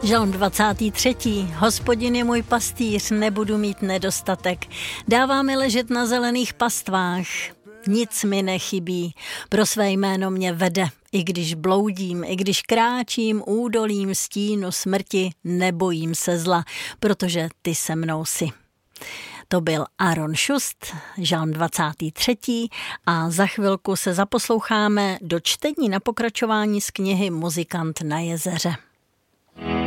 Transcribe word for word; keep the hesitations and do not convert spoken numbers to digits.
Žalm dvacátý třetí. Hospodin je můj pastýř, nebudu mít nedostatek. Dává mi ležet na zelených pastvách. Nic mi nechybí, pro své jméno mě vede. I když bloudím, i když kráčím údolím stínu smrti, nebojím se zla, protože ty se mnou jsi. To byl Aaron Šust, Žalm dvacátý třetí a za chvilku se zaposloucháme do čtení na pokračování z knihy Muzikant na jezeře.